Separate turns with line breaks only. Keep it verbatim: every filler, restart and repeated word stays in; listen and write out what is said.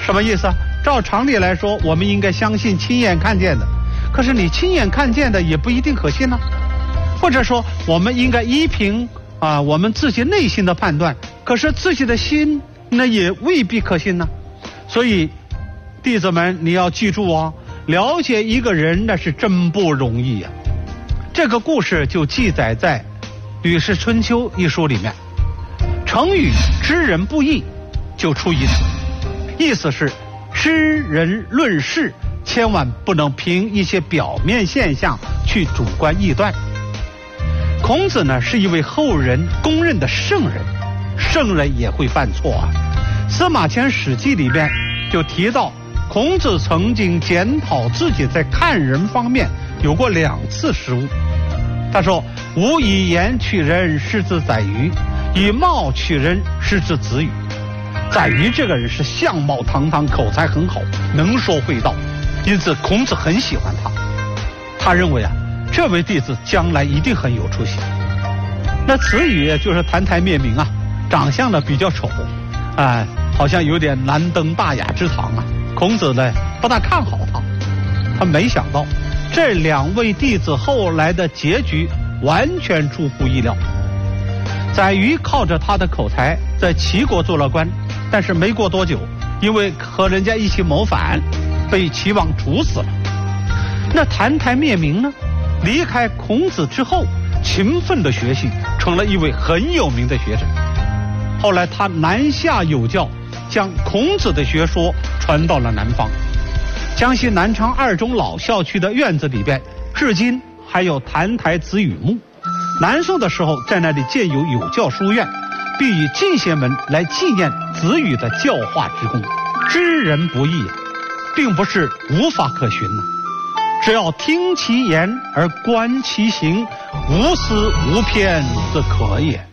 什么意思啊？照常理来说，我们应该相信亲眼看见的，可是你亲眼看见的也不一定可信呢、啊。或者说，我们应该依凭啊、呃、我们自己内心的判断，可是自己的心那也未必可信呢、啊。所以，弟子们你要记住啊，了解一个人那是真不容易呀、啊。这个故事就记载在《吕氏春秋》一书里面。成语“知人不易”就出于此，意思是知人论事，千万不能凭一些表面现象去主观臆断。孔子呢是一位后人公认的圣人，圣人也会犯错啊。司马迁《史记》里面就提到，孔子曾经检讨自己在看人方面有过两次失误。他说：“吾以言取人，失之宰予；以貌取人，失之子羽。”宰予这个人是相貌堂堂，口才很好，能说会道，因此孔子很喜欢他。他认为啊，这位弟子将来一定很有出息。那子羽就是澹台灭明啊，长相呢比较丑，啊、呃，好像有点难登大雅之堂啊。孔子呢不大看好他，他没想到这两位弟子后来的结局完全出乎意料。宰予靠着他的口才在齐国做了官，但是没过多久，因为和人家一起谋反，被齐王处死了。那澹台灭明呢，离开孔子之后，勤奋的学习，成了一位很有名的学者。后来他南下有教，将孔子的学说传到了南方。江西南昌二中老校区的院子里边，至今还有澹台子羽墓。南宋的时候，在那里建有有教书院，并以进贤门来纪念子羽的教化之功。知人不易，并不是无法可循呢、啊，只要听其言而观其行，无私无偏则可也。